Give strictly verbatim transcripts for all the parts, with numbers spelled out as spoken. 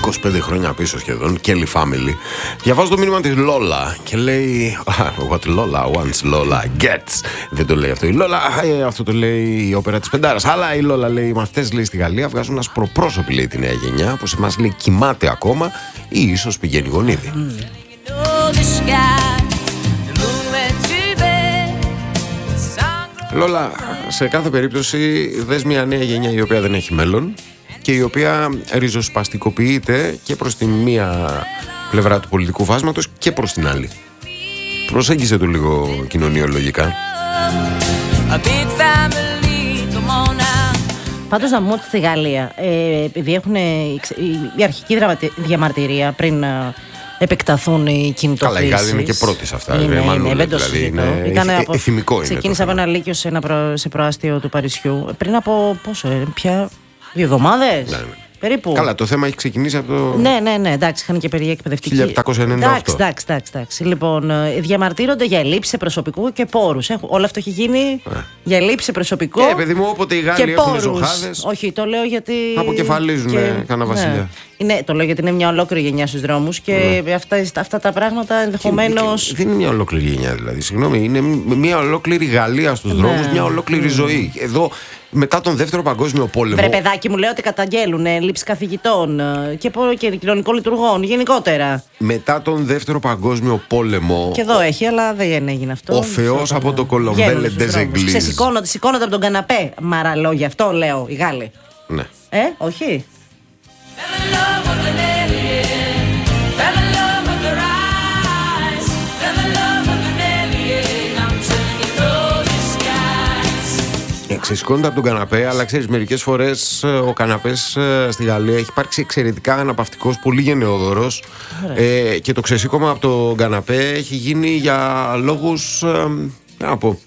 είκοσι πέντε χρόνια πίσω σχεδόν, Kelly Family. Διαβάζω το μήνυμα της Lola και λέει What Lola wants, Lola gets. Δεν το λέει αυτό η Lola, αυτό το λέει η όπερα της Πεντάρας. Αλλά η Lola λέει: οι μαθητές, λέει, στη Γαλλία βγάζουν ασπροπρόσωπη, λέει, τη νέα γενιά, που σε εμάς, λέει, κοιμάται ακόμα ή ίσως πηγαίνει γονίδι. Mm. Λόλα, σε κάθε περίπτωση δες μια νέα γενιά η οποία δεν έχει μέλλον και η οποία ριζοσπαστικοποιείται και προς τη μία πλευρά του πολιτικού φάσματος και προς την άλλη. Προσέγγισε το λίγο κοινωνιολογικά. Πάντως να πούμε ότι στη Γαλλία, ε, επειδή έχουν η αρχική διαμαρτυρία πριν επεκταθούν οι κινητοποιήσεις. Καλά, η Γάλλη είναι και πρώτη σε αυτά. Είναι, Μανούλα, είναι, δεν δηλαδή, είναι είναι Ήταν εθ, από, εθιμικό είναι. Ξεκίνησε από ένα λύκειο σε, ένα προ, σε προάστιο του Παρισιού πριν από πόσο, πια δύο εβδομάδες. Ναι, ναι. Περίπου. Καλά, το θέμα έχει ξεκινήσει από το. Ναι, ναι, ναι, εντάξει, είχαν και περί εκπαιδευτική. χίλια επτακόσια ενενήντα οκτώ. Εντάξει, εντάξει, εντάξει. Λοιπόν, διαμαρτύρονται για ελλείψη προσωπικού και πόρους. Όλο αυτό έχει γίνει ε. για ελλείψη προσωπικού. Ε, παιδί μου, όποτε οι Γάλλοι έχουν ζωχάδες. Όχι, το λέω γιατί. Αποκεφαλίζουν και... κανένα βασιλιά. Ναι. Είναι, το λέω γιατί είναι μια ολόκληρη γενιά στους δρόμους και ναι. αυτά, αυτά τα πράγματα ενδεχομένως. Δεν είναι μια ολόκληρη γενιά, δηλαδή. Συγγνώμη, είναι μια ολόκληρη Γαλλία στους ναι. δρόμους, μια ολόκληρη mm. ζωή. Εδώ, μετά τον Δεύτερο Παγκόσμιο Πόλεμο. Βρε, παιδάκι μου, λέω ότι καταγγέλουν λήψη καθηγητών και, και κοινωνικών λειτουργών γενικότερα. Μετά τον Δεύτερο Παγκόσμιο Πόλεμο. Και εδώ έχει, αλλά δεν έγινε αυτό. Ο Θεός από το Κολομπέλε Ντεζεγκλίζ. Ξεσηκώνονται, σηκώνονται από τον καναπέ. Μαραλόγια, αυτό λέω, οι Γάλλοι. Ναι. Ε, όχι. Ξεσηκώνονται από τον καναπέ, αλλά ξέρεις, μερικές φορές ο καναπές στη Γαλλία έχει υπάρξει εξαιρετικά αναπαυτικός, πολύ γενναιόδωρος ε, και το ξεσήκωμα από τον καναπέ έχει γίνει για λόγους ε, από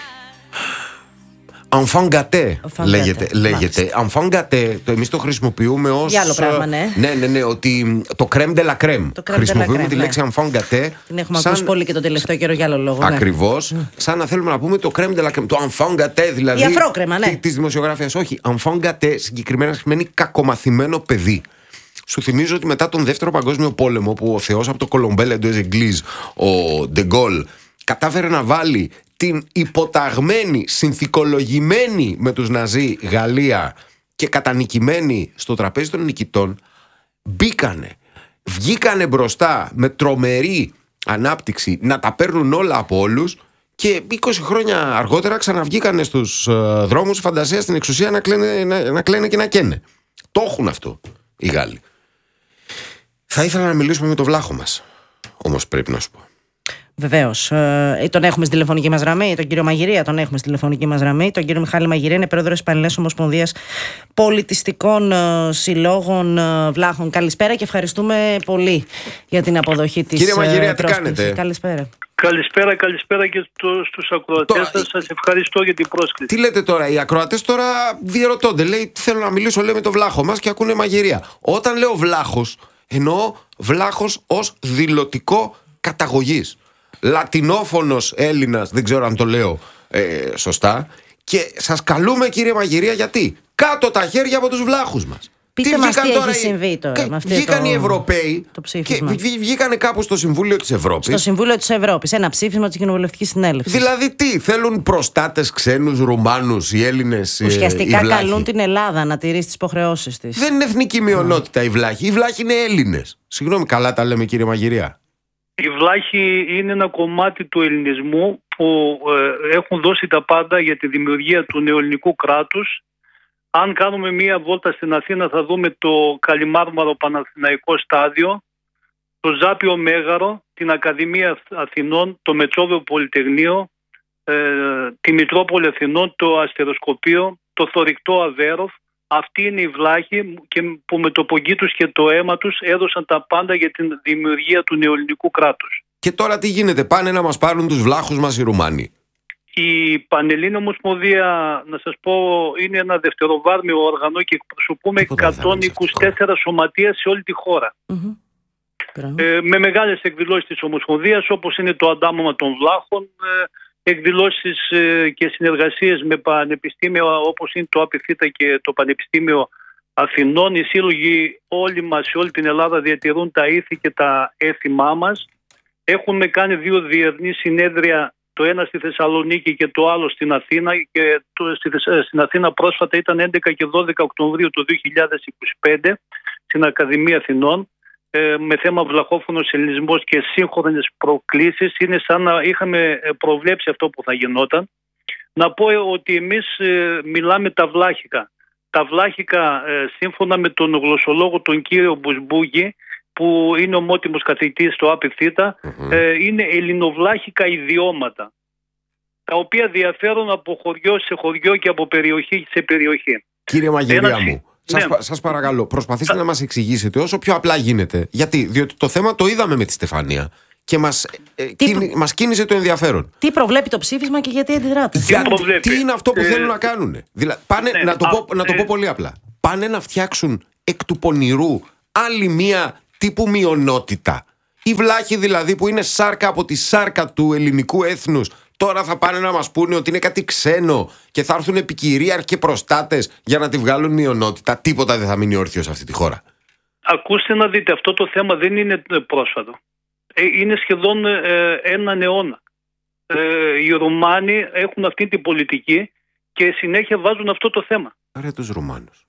enfant gâté λέγεται, λέγεται. enfant gâté, το εμείς το χρησιμοποιούμε ως για άλλο πράγμα, ναι. Ναι, ναι, ναι, ότι το crème de la crème. Το crème χρησιμοποιούμε de la crème, τη λέξη ναι. enfant gâté. Την έχουμε σαν... ακούσει πολύ και τον τελευταίο καιρό για άλλο λόγο. Ακριβώς, ναι. Σαν να θέλουμε να πούμε το crème de la crème, το enfant gâté, δηλαδή. Η αφρόκρεμα, ναι. Της δημοσιογράφειας, όχι. Enfant gâté συγκεκριμένα σημαίνει κακομαθημένο παιδί. Σου θυμίζω ότι μετά τον Δεύτερο Παγκόσμιο Πόλεμο, που ο Θεός από το Κολομπέλε Ντεζεγκλίζ, ο Ντεγκόλ, κατάφερε να βάλει την υποταγμένη, συνθηκολογημένη με τους Ναζί Γαλλία και κατανικημένη στο τραπέζι των νικητών, μπήκανε, βγήκανε μπροστά με τρομερή ανάπτυξη να τα παίρνουν όλα από όλους και είκοσι χρόνια αργότερα ξαναβγήκανε στους ε, δρόμους φαντασία στην εξουσία να κλαίνε, να, να κλαίνε και να καίνε. Το έχουν αυτό οι Γάλλοι. Θα ήθελα να μιλήσουμε με τον βλάχο μας, όμως πρέπει να σου πω. Βεβαίως. Ε, τον έχουμε στη τηλεφωνική μας γραμμή, τον κύριο Μαγειρία, τον έχουμε στη τηλεφωνική μας γραμμή. Τον κύριο Μιχάλη Μαγειρία, είναι πρόεδρος της Πανελλήνιας Ομοσπονδίας Πολιτιστικών ε, Συλλόγων ε, Βλάχων. Καλησπέρα και ευχαριστούμε πολύ για την αποδοχή της. Κύριε Μαγειρία, ε, τι κάνετε? Καλησπέρα. Καλησπέρα, καλησπέρα και το, στους ακροατές σας. Σας ευχαριστώ για την πρόσκληση. Τι λέτε τώρα, οι ακροατές τώρα διερωτώνται. Λέει, θέλω να μιλήσω, λέει, με τον βλάχο μας και ακούνε Μαγειρία. Όταν λέω βλάχος, εννοώ βλάχος ως δηλωτικό καταγωγής. Λατινόφωνος Έλληνας, δεν ξέρω αν το λέω ε, σωστά. Και σας καλούμε, κύριε Μαγειρία, γιατί κάτω τα χέρια από τους βλάχους μας. Πείτε μας τι έχει συμβεί τώρα με αυτό. Βγήκαν το... οι Ευρωπαίοι το και βγήκανε κάπου στο Συμβούλιο της Ευρώπης. Στο Συμβούλιο της Ευρώπης, ένα ψήφισμα της Κοινοβουλευτικής Συνέλευσης. Δηλαδή τι, θέλουν προστάτες ξένους, Ρουμάνους, οι Έλληνες, ουσιαστικά οι καλούν την Ελλάδα να τηρήσει τις υποχρεώσεις της. Δεν είναι εθνική μειονότητα οι βλάχοι. Οι βλάχοι είναι Έλληνες. Συγγνώμη, καλά τα λέμε, κύριε Μαγειρία? Οι βλάχοι είναι ένα κομμάτι του ελληνισμού που ε, έχουν δώσει τα πάντα για τη δημιουργία του νεοελληνικού κράτους. Αν κάνουμε μία βόλτα στην Αθήνα θα δούμε το Καλιμάρμαρο Παναθηναϊκό Στάδιο, το Ζάπιο Μέγαρο, την Ακαδημία Αθηνών, το Μετσόβιο Πολυτεχνείο, ε, τη Μητρόπολη Αθηνών, το Αστεροσκοπείο, το Θωρηκτό Αβέροφ. Αυτοί είναι οι βλάχοι και που με το πογκί τους και το αίμα τους έδωσαν τα πάντα για την δημιουργία του νεοελληνικού κράτους. Και τώρα τι γίνεται, πάνε να μας πάρουν τους βλάχους μας οι Ρουμάνοι? Η Πανελλήνια Ομοσπονδία, να σας πω, είναι ένα δευτεροβάρμιο όργανο και εκπροσωπούμε εκατόν είκοσι τέσσερα σωματεία σε όλη τη χώρα. Mm-hmm. Ε, με μεγάλες εκδηλώσεις της Ομοσπονδίας, όπως είναι το Αντάμωμα των Βλάχων, ε, εκδηλώσεις ε, και συνεργασίες με πανεπιστήμια όπως είναι το ΑΠΕΘΙΤΑ και το Πανεπιστήμιο Αθηνών. Οι σύλλογοι όλοι μας σε όλη την Ελλάδα διατηρούν τα ήθη και τα έθιμά μας. Έχουμε κάνει δύο διεθνή συνέδρια, το ένα στη Θεσσαλονίκη και το άλλο στην Αθήνα, και το, στη, στην Αθήνα πρόσφατα ήταν έντεκα και δώδεκα Οκτωβρίου του δύο χιλιάδες είκοσι πέντε στην Ακαδημία Αθηνών, ε, με θέμα βλαχόφωνος ελληνισμός και σύγχρονες προκλήσεις. Είναι σαν να είχαμε προβλέψει αυτό που θα γινόταν. Να πω ότι εμείς ε, μιλάμε τα βλάχικα. Τα βλάχικα, ε, σύμφωνα με τον γλωσσολόγο τον κύριο Μπουσμπούγη, που είναι ομότιμος καθηγητής στο ΑΠΙΘΙΤΑ, mm-hmm. ε, είναι ελληνοβλάχικα ιδιώματα, τα οποία διαφέρουν από χωριό σε χωριό και από περιοχή σε περιοχή. Κύριε Μαγειρία Ένα... μου, σας, ναι. σας παρακαλώ, προσπαθήστε να μας εξηγήσετε όσο πιο απλά γίνεται. Γιατί, διότι το θέμα το είδαμε με τη Στεφανία και μας, ε, κίνη, προ... μας κίνησε το ενδιαφέρον. Τι προβλέπει το ψήφισμα και γιατί αντιδράτε? Για... Τι είναι αυτό που ε... θέλουν να κάνουν? Δηλαδή, πάνε, ναι, να, το α, πω, να το πω πολύ απλά. Πάνε να φτιάξουν εκ του πονηρού άλλη μία τύπου μειονότητα. Οι βλάχοι δηλαδή που είναι σάρκα από τη σάρκα του ελληνικού έθνους, τώρα θα πάνε να μας πούνε ότι είναι κάτι ξένο και θα έρθουν επικυρίαρχοι και προστάτες για να τη βγάλουν μειονότητα. Τίποτα δεν θα μείνει όρθιο σε αυτή τη χώρα. Ακούστε να δείτε, αυτό το θέμα δεν είναι πρόσφατο. Ε, είναι σχεδόν ε, έναν αιώνα. Ε, οι Ρουμάνοι έχουν αυτή την πολιτική και συνέχεια βάζουν αυτό το θέμα. Άρα τους Ρουμάνους.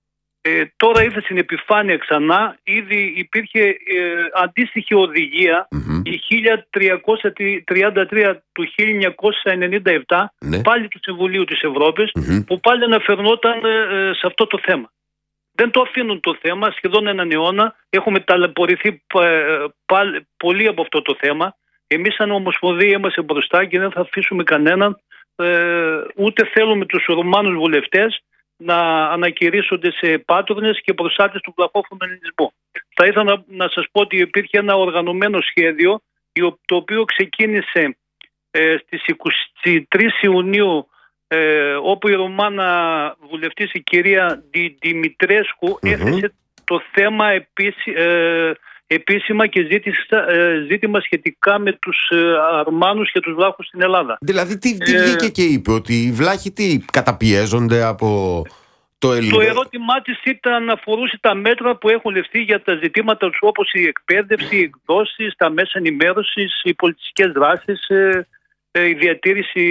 Ε, τώρα ήρθε στην επιφάνεια ξανά. Ήδη υπήρχε ε, αντίστοιχη οδηγία, mm-hmm. η χίλια τριακόσια τριάντα τρία του χίλια εννιακόσια ενενήντα επτά, ναι. πάλι του Συμβουλίου της Ευρώπης, mm-hmm. που πάλι αναφερνόταν ε, σε αυτό το θέμα. Δεν το αφήνουν το θέμα, σχεδόν έναν αιώνα. Έχουμε ταλαιπωρηθεί ε, πάλι, πολύ από αυτό το θέμα. Εμείς σαν Ομοσπονδία είμαστε μπροστά και δεν θα αφήσουμε κανέναν, ε, ούτε θέλουμε τους Ρουμάνους βουλευτές να ανακηρύσσονται σε πάτρονες και προστάτες του βλαχόφωνου ελληνισμού. Θα ήθελα να, να σας πω ότι υπήρχε ένα οργανωμένο σχέδιο, το οποίο ξεκίνησε ε, στις είκοσι τρεις Ιουνίου, ε, όπου η Ρωμάνα βουλευτής, η κυρία Δη, Δημητρέσκου, mm-hmm. έθεσε το θέμα επίση, ε, επίσημα και ζήτησε, ε, ζήτημα σχετικά με τους ε, Αρμάνους και τους βλάχους στην Ελλάδα. Δηλαδή τι, τι ε, βγήκε και είπε, ότι οι βλάχοι τι καταπιέζονται από το ελληνικό? Το ερώτημά της ήταν, αφορούσε τα μέτρα που έχουν ληφθεί για τα ζητήματα τους, όπως η εκπαίδευση, οι εκδόσεις, τα μέσα ενημέρωσης, οι πολιτιστικές δράσεις, ε, ε, η διατήρηση,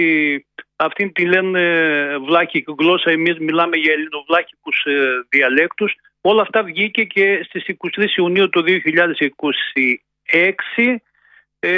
αυτήν τη λένε βλάχικη γλώσσα, εμείς μιλάμε για ελληνοβλάχικους ε, διαλέκτους. Όλα αυτά βγήκε και στις είκοσι τρεις Ιουνίου του δύο χιλιάδες είκοσι έξι. Ε,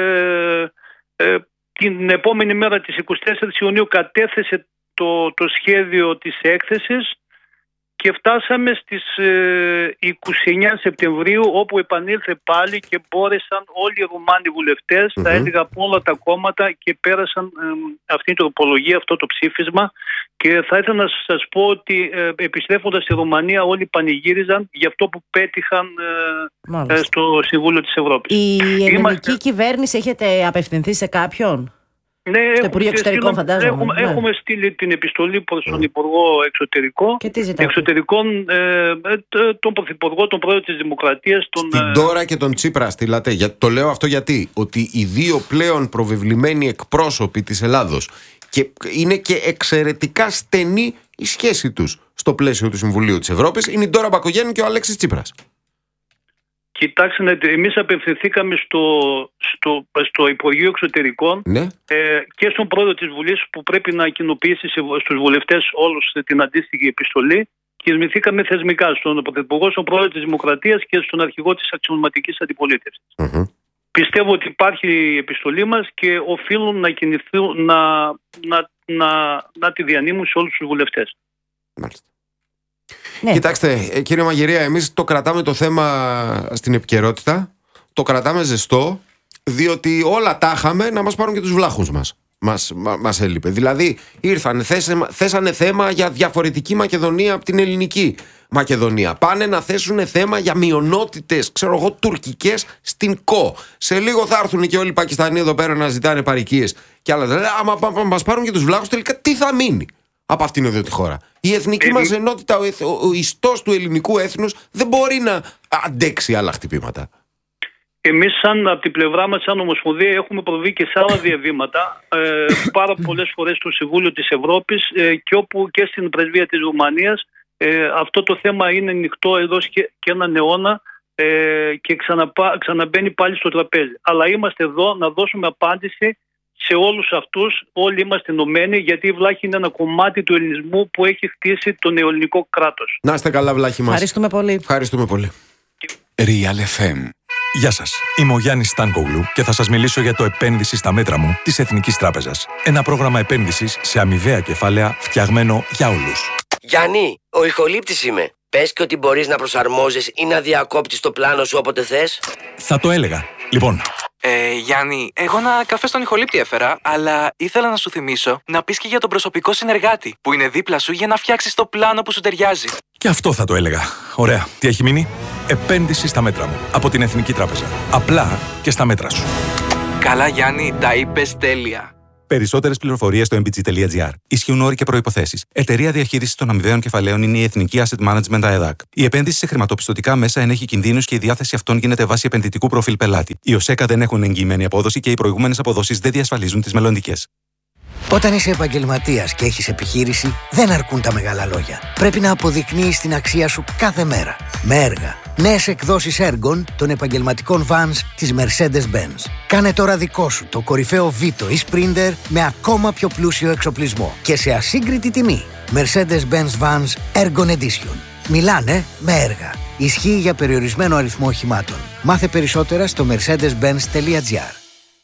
ε, την επόμενη μέρα της είκοσι τέσσερις Ιουνίου κατέθεσε το, το σχέδιο της έκθεσης και φτάσαμε στις ε, είκοσι εννέα Σεπτεμβρίου, όπου επανήλθε πάλι και μπόρεσαν όλοι οι Ρουμάνοι βουλευτές, mm-hmm. θα έλεγα από όλα τα κόμματα, και πέρασαν ε, αυτή την τροπολογία, αυτό το ψήφισμα. Και θα ήθελα να σας πω ότι ε, επιστρέφοντας στη Ρουμανία όλοι πανηγύριζαν για αυτό που πέτυχαν ε, ε, στο Συμβούλιο της Ευρώπης. Η ελληνική Είμαστε... κυβέρνηση, έχετε απευθυνθεί σε κάποιον? Ναι, στο Υπουργείο Εξωτερικών, φαντάζομαι. Έχουμε, ναι. έχουμε στείλει την επιστολή προς τον Υπουργό Εξωτερικό, Εξωτερικών, ε, τον Πρωθυπουργό, τον Πρόεδρο της Δημοκρατίας. Τον, Στην Ντόρα και τον Τσίπρα στείλατε. Για, το λέω αυτό γιατί ότι οι δύο πλέον προβεβλημένοι εκπρόσωποι της Ελλάδος, και είναι και εξαιρετικά στενή η σχέση τους στο πλαίσιο του Συμβουλίου της Ευρώπης, είναι η Ντόρα Μπακογιάννη και ο Αλέξης Τσίπρας. Κοιτάξτε, εμείς απευθυνθήκαμε στο, στο, στο Υπουργείο Εξωτερικών, ναι. ε, και στον Πρόεδρο της Βουλής, που πρέπει να κοινοποιήσει στους βουλευτές όλους την αντίστοιχη επιστολή, και μυθήκαμε θεσμικά στον Πρωθυπουργό, στον Πρόεδρο της Δημοκρατίας και στον Αρχηγό της Αξιωματικής Αντιπολίτευσης. Mm-hmm. Πιστεύω ότι υπάρχει η επιστολή μας και οφείλουν να κινηθούν, να, να, να, να τη διανύμουν σε όλους τους βουλευτές. Μάλιστα. Ναι. Κοιτάξτε, κύριε Μαγειρία, εμείς το κρατάμε το θέμα στην επικαιρότητα, το κρατάμε ζεστό, διότι όλα τα είχαμε να μας πάρουν και τους βλάχους μας. Μας, μα, μας έλειπε. Δηλαδή, ήρθαν, θέσε, θέσανε θέμα για διαφορετική Μακεδονία από την ελληνική Μακεδονία. Πάνε να θέσουν θέμα για μειονότητες, ξέρω εγώ, τουρκικές στην ΚΟ. Σε λίγο θα έρθουν και όλοι οι Πακιστανοί εδώ πέρα να ζητάνε παροικίες και άλλα. Δηλαδή, άμα μας πάρουν και τους βλάχους, τελικά τι θα μείνει από αυτήν εδώ τη χώρα? Η εθνική ε, μας ενότητα, ο, ο, ο ιστός του ελληνικού έθνους δεν μπορεί να αντέξει άλλα χτυπήματα. Εμείς σαν από την πλευρά μας, σαν Ομοσπονδία, έχουμε προβεί και σε άλλα διαβήματα ε, πάρα πολλές φορές στο Συμβούλιο της Ευρώπης, ε, και όπου και στην Πρεσβεία της Ρουμανίας, Ε, αυτό το θέμα είναι ανοιχτό εδώ και, και έναν αιώνα ε, και ξαναπά, ξαναμπαίνει πάλι στο τραπέζι. Αλλά είμαστε εδώ να δώσουμε απάντηση σε όλους αυτούς. Όλοι είμαστε ενωμένοι, γιατί η Βλάχη είναι ένα κομμάτι του ελληνισμού που έχει χτίσει το νεοελληνικό κράτος. Να είστε καλά, Βλάχη μας. Ευχαριστούμε πολύ. Ευχαριστούμε πολύ. Real εφ εμ. Γεια σας, είμαι ο Γιάννης Στάνκογλου και θα σας μιλήσω για το επένδυση στα μέτρα μου της Εθνικής Τράπεζας. Ένα πρόγραμμα επένδυσης σε αμοιβαία κεφάλαια φτιαγμένο για όλους. Γιάννη, ο ηχολήπτης είμαι. Πες και ότι μπορείς να προσαρμόζεις ή να διακόπτεις το πλάνο σου όποτε θες. Θα το έλεγα. Λοιπόν. Ε, Γιάννη, εγώ ένα καφέ στον ηχολήπτη έφερα, αλλά ήθελα να σου θυμίσω να πεις και για τον προσωπικό συνεργάτη που είναι δίπλα σου για να φτιάξεις το πλάνο που σου ταιριάζει. Και αυτό θα το έλεγα. Ωραία. Τι έχει μείνει? Επένδυση στα μέτρα μου. Από την Εθνική Τράπεζα. Απλά και στα μέτρα σου. Καλά, Γιάννη, τα είπες τέλεια. Περισσότερες πληροφορίες στο εμ μπι τζι τελεία τζι άρ. Ισχύουν όροι και προϋποθέσεις. Εταιρεία διαχείρισης των αμοιβαίων κεφαλαίων είναι η Εθνική Asset Management ΑΕΔΑΚ. Η επένδυση σε χρηματοπιστωτικά μέσα ενέχει κινδύνους και η διάθεση αυτών γίνεται βάσει επενδυτικού προφίλ πελάτη. Οι ΟΣΕΚΑ δεν έχουν εγγυημένη απόδοση και οι προηγούμενες αποδόσεις δεν διασφαλίζουν τις μελλοντικές. Όταν είσαι επαγγελματίας και έχεις επιχείρηση, δεν αρκούν τα μεγάλα λόγια. Πρέπει να αποδεικνύεις την αξία σου κάθε μέρα. Με έργα. Νέες εκδόσεις έργων των επαγγελματικών vans της Mercedes-Benz. Κάνε τώρα δικό σου το κορυφαίο Vito ή Sprinter με ακόμα πιο πλούσιο εξοπλισμό και σε ασύγκριτη τιμή. Mercedes-Benz Vans Ergon Edition. Μιλάνε με έργα. Ισχύει για περιορισμένο αριθμό οχημάτων. Μάθε περισσότερα στο mercedes benz τελεία τζι άρ.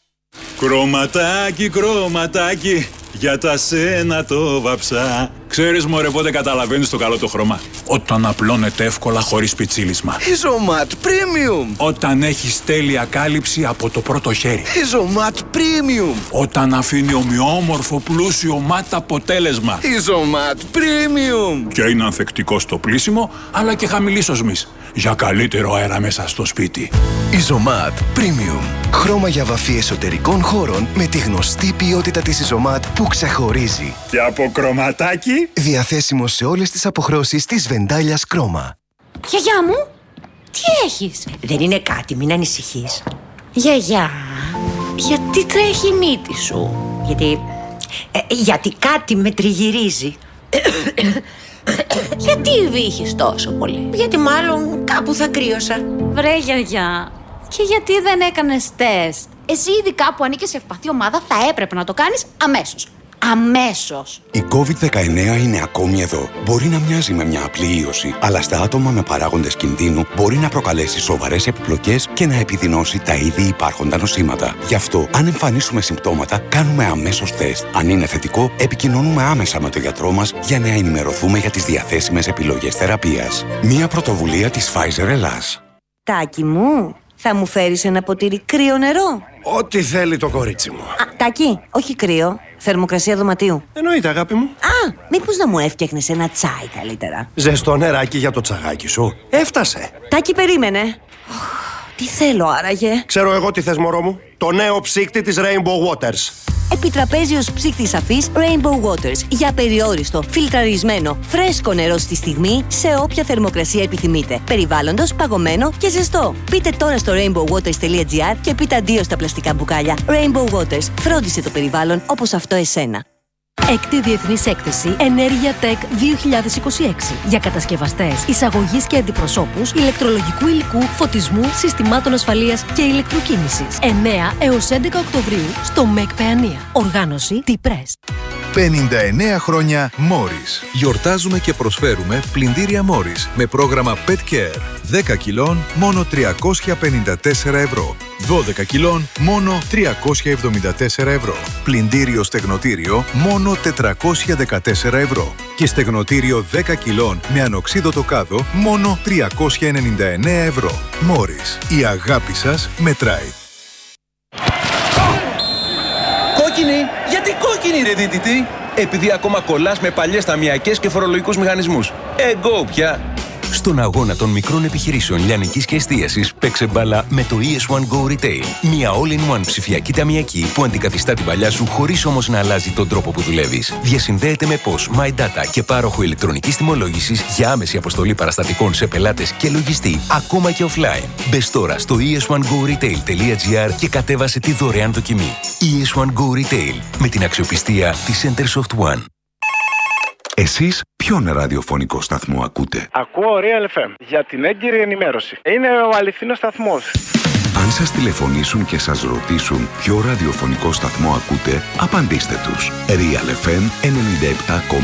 Κρωματάκι, κρωματάκι, για τα σένα το βαψά. Ξέρεις μωρέ πότε καταλαβαίνεις το καλό το χρώμα? Όταν απλώνεται εύκολα χωρίς πιτσίλισμα. Isomat Premium. Όταν έχεις τέλεια κάλυψη από το πρώτο χέρι. Isomat Premium. Όταν αφήνει ομοιόμορφο πλούσιο ματ αποτέλεσμα. Isomat Premium. Και είναι ανθεκτικό στο πλύσιμο, αλλά και χαμηλής οσμής, για καλύτερο αέρα μέσα στο σπίτι. Isomat Premium. Χρώμα για βαφή εσωτερικών χώρων με τη γνωστή ποιότητα της Isomat που ξεχωρίζει. Και από κρωματάκι. Διαθέσιμο σε όλες τις αποχρώσεις της Βεντάλιας Κρόμα. Γιαγιά μου, τι έχεις? Δεν είναι κάτι, μην ανησυχείς. Γιαγιά, γιατί τρέχει η μύτη σου? Γιατί... Ε, γιατί κάτι με τριγυρίζει. Γιατί βύχεις τόσο πολύ? Γιατί μάλλον κάπου θα κρύωσα. Βρε γιαγιά, και γιατί δεν έκανες τεστ? Εσύ ήδη κάπου ανήκες σε ευπαθή ομάδα, θα έπρεπε να το κάνεις αμέσως. Αμέσως. Η κόβιντ δεκαεννέα είναι ακόμη εδώ. Μπορεί να μοιάζει με μια απλή ίωση, αλλά στα άτομα με παράγοντες κινδύνου μπορεί να προκαλέσει σοβαρές επιπλοκές και να επιδεινώσει τα ήδη υπάρχοντα νοσήματα. Γι' αυτό, αν εμφανίσουμε συμπτώματα, κάνουμε αμέσως τεστ. Αν είναι θετικό, επικοινωνούμε άμεσα με τον γιατρό μας για να ενημερωθούμε για τις διαθέσιμες επιλογές θεραπείας. Μια πρωτοβουλία της Pfizer Ελλάς. Τάκη μου, θα μου φέρεις ένα ποτήρι κρύο νερό? Ό,τι θέλει το κορίτσι μου. Α, Τάκη, όχι κρύο. Θερμοκρασία δωματίου. Εννοείται, αγάπη μου. Α, μήπως να μου έφτιαχνες ένα τσάι καλύτερα? Ζεστό νεράκι για το τσαγάκι σου. Έφτασε. Τάκη, περίμενε. Τι θέλω άραγε? Ξέρω εγώ τι θες, μωρό μου. Το νέο ψύκτη της Rainbow Waters. Επιτραπέζιος ψύκτης αφής Rainbow Waters. Για περιόριστο, φιλτραρισμένο, φρέσκο νερό στη στιγμή, σε όποια θερμοκρασία επιθυμείτε. Περιβάλλοντος, παγωμένο και ζεστό. Μπείτε τώρα στο rainbow waters τελεία τζι άρ και πείτε αντίο στα πλαστικά μπουκάλια. Rainbow Waters. Φρόντισε το περιβάλλον όπως αυτό εσένα. Έκτη Διεθνής Έκθεση Ενέργεια Tech δύο χιλιάδες είκοσι έξι για κατασκευαστές, εισαγωγής και αντιπροσώπους ηλεκτρολογικού υλικού, φωτισμού, συστημάτων ασφαλείας και ηλεκτροκίνησης. εννέα έως έντεκα Οκτωβρίου στο ΜΕΚ Παιανία. Οργάνωση T-Press. πενήντα εννέα χρόνια Morris. Γιορτάζουμε και προσφέρουμε πλυντήρια Morris με πρόγραμμα Pet Care. δέκα κιλών μόνο τριακόσια πενήντα τέσσερα ευρώ. δώδεκα κιλών μόνο τριακόσια εβδομήντα τέσσερα ευρώ. Πλυντήριο στεγνοτήριο μόνο τετρακόσια δεκατέσσερα ευρώ. Και στεγνοτήριο δέκα κιλών με ανοξίδωτο κάδο μόνο τριακόσια ενενήντα εννέα ευρώ. Morris. Η αγάπη σας μετράει. Κόκκινη! Γιατί κόκκινη ρε δίτητη? Επειδή ακόμα κολλάς με παλιές ταμιακές και φορολογικούς μηχανισμούς. Εγώ πια! Στον αγώνα των μικρών επιχειρήσεων λιανικής και εστίασης παίξε μπάλα με το ι ες one Go Retail. Μια all-in-one ψηφιακή ταμιακή που αντικαθιστά την παλιά σου χωρίς όμως να αλλάζει τον τρόπο που δουλεύεις. Διασυνδέεται με πώς, MyData και πάροχο ηλεκτρονικής τιμολόγησης για άμεση αποστολή παραστατικών σε πελάτες και λογιστή, ακόμα και offline. Μπες τώρα στο ι ες one go retail τελεία τζι άρ και κατέβασε τη δωρεάν δοκιμή. ι ες one Go Retail με την αξιοπιστία της Centersoft One. Εσείς Ποιον ραδιοφωνικό σταθμό ακούτε? Ακούω Real εφ εμ για την έγκυρη ενημέρωση. Είναι ο αληθινός σταθμός. Αν σας τηλεφωνήσουν και σας ρωτήσουν ποιο ραδιοφωνικό σταθμό ακούτε, απαντήστε τους. Real εφ εμ ενενήντα επτά κόμμα